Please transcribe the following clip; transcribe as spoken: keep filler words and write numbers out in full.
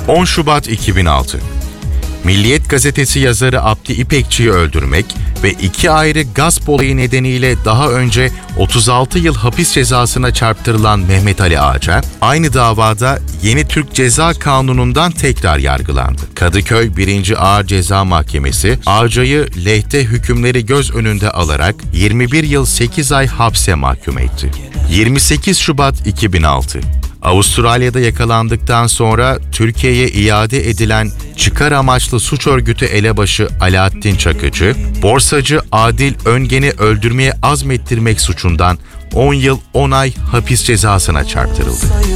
on Şubat iki bin altı. Milliyet gazetesi yazarı Abdi İpekçi'yi öldürmek ve iki ayrı gasp olayı nedeniyle daha önce otuz altı yıl hapis cezasına çarptırılan Mehmet Ali Ağca, aynı davada Yeni Türk Ceza Kanunu'ndan tekrar yargılandı. Kadıköy birinci Ağır Ceza Mahkemesi, Ağca'yı lehte hükümleri göz önünde alarak yirmi bir yıl sekiz ay hapse mahkum etti. yirmi sekiz Şubat iki bin altı. Avustralya'da yakalandıktan sonra Türkiye'ye iade edilen çıkar amaçlı suç örgütü elebaşı Alaaddin Çakıcı, borsacı Adil Öngen'i öldürmeye azmettirmek suçundan on yıl on ay hapis cezasına çarptırıldı.